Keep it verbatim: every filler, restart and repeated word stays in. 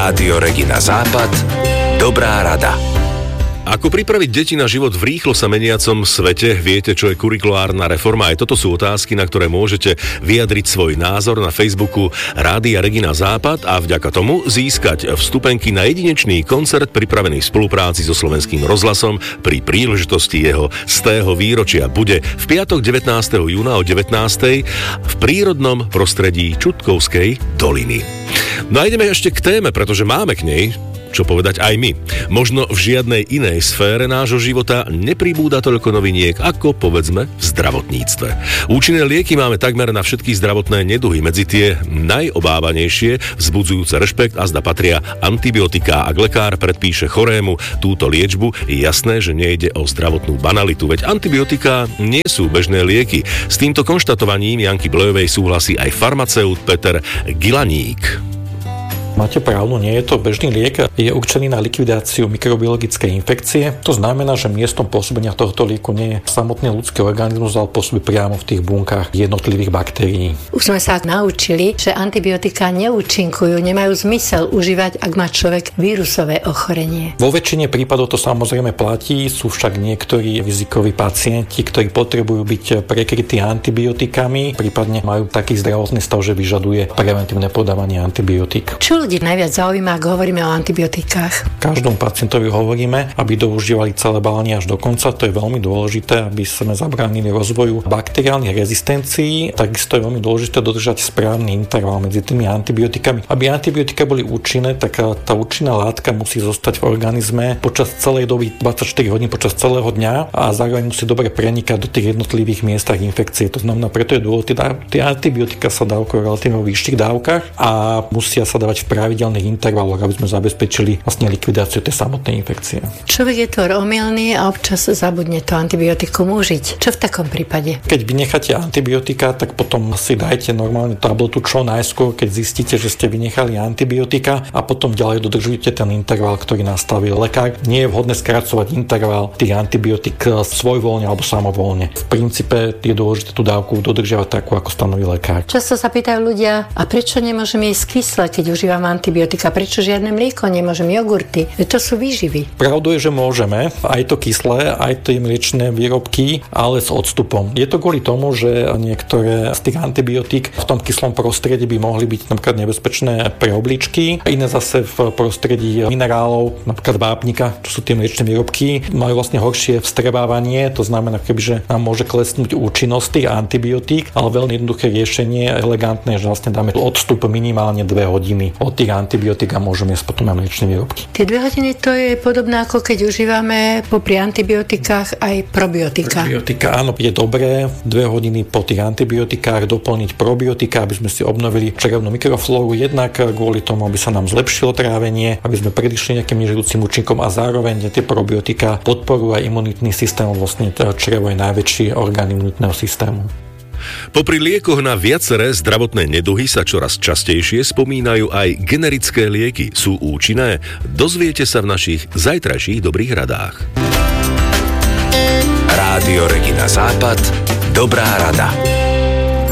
Rádio Regina Západ. Dobrá rada. Ako pripraviť deti na život v rýchlo sa meniacom svete? Viete, čo je kurikulárna reforma? Aj toto sú otázky, na ktoré môžete vyjadriť svoj názor na Facebooku Rádia Regina Západ a vďaka tomu získať vstupenky na jedinečný koncert pripravený v spolupráci so Slovenským rozhlasom pri príležitosti jeho stého výročia. Bude v piatok devätnásteho júna o devätnástej v prírodnom prostredí Čutkovskej doliny. No a ideme ešte k téme, pretože máme k nej čo povedať aj my. Možno v žiadnej inej sfére nášho života nepribúda toľko noviniek, ako povedzme v zdravotníctve. Účinné lieky máme takmer na všetky zdravotné neduhy. Medzi tie najobávanejšie, vzbudzujúce rešpekt, azda patria antibiotiká. Ak lekár predpíše chorému túto liečbu, je jasné, že nejde o zdravotnú banalitu, veď antibiotiká nie sú bežné lieky. S týmto konštatovaním Janky Blejovej súhlasí aj farmaceut Peter Gilaník. Máte pravdu, nie je to bežný liek, je určený na likvidáciu mikrobiologickej infekcie. To znamená, že miestom pôsobenia tohto lieku nie je samotný ľudský organizmus, ale pôsobí priamo v tých bunkách jednotlivých baktérií. Už sme sa naučili, že antibiotika neúčinkujú, nemajú zmysel užívať, ak má človek vírusové ochorenie. Vo väčšine prípadov to samozrejme platí, sú však niektorí rizikoví pacienti, ktorí potrebujú byť prekrytí antibiotikami, prípadne majú taký zdravotný stav, že vyžaduje preventívne podávanie antibiotík. Čo ľudí najviac zaujíma, ak hovoríme o antibiotikách? Každom pacientovi hovoríme, aby doužívali celé balenie až do konca. To je veľmi dôležité, aby sme zabránili rozvoju bakteriálnych rezistencií. Takisto je veľmi dôležité dodržať správny interval medzi tými antibiotikami. Aby antibiotika boli účinné, tak tá účinná látka musí zostať v organizme počas celej doby dvadsaťštyri hodín počas celého dňa a zároveň musí dobre prenikať do tých jednotlivých miestach infekcie. To znamená, preto je dôležité, tie antibiotika sa dávkujú relatívne vo vyšších dávkach a musia sa dávať v pravidelných intervaloch, aby sme zabezpečili vlastne likvidáciu tej samotnej infekcie. Človek je to omylný a občas zabudne to antibiotikum užiť. Čo v takom prípade? Keď vynecháte antibiotika, tak potom si dajte normálne tabletu čo najskôr, keď zistíte, že ste vynechali antibiotika a potom ďalej dodržujete ten interval, ktorý nastavil lekár. Nie je vhodné skracovať interval tých antibiotik svojvoľne alebo samovoľne. V princípe je dôležité tú dávku dodržiavať takú, ako stanoví lekár. Často sa pýtajú ľudia, a prečo nemôžem jesť kyslé, keď užívam antibiotika, prečo žiadne mlieko, nemôžem jogurty. To sú výživy. Pravdou je, že môžeme, aj to kyslé, aj tie mliečne výrobky, ale s odstupom. Je to kvôli tomu, že niektoré z tých antibiotík v tom kyslom prostredí by mohli byť napríklad nebezpečné pre obličky, iné zase v prostredí minerálov, napríklad vápnika, čo sú tie mliečne výrobky, majú vlastne horšie vstrebávanie, to znamená, kebyže nám môže klesnúť účinnosť tých antibiotík, ale veľmi jednoduché riešenie, elegantné, že vlastne dáme odstup minimálne dve hodiny od tých antibiotík a môžeme jesť potom aj mliečne výrobky. Tie dve hodiny to je podobné, ako keď užívame popri antibiotikách aj probiotika. Probiotika, áno, je dobré dve hodiny po tých antibiotikách doplniť probiotika, aby sme si obnovili črevnú mikroflóru, jednak kvôli tomu, aby sa nám zlepšilo trávenie, aby sme predišli nejakým nežiaducim účinkom a zároveň tie probiotika podporujú aj imunitný systém, vlastne črevo je najväčší orgán imunitného systému. Popri liekoch na viaceré zdravotné neduhy sa čoraz častejšie spomínajú aj generické lieky. Sú účinné? Dozviete sa v našich zajtrajších dobrých radách. Rádio Regina Západ. Dobrá rada.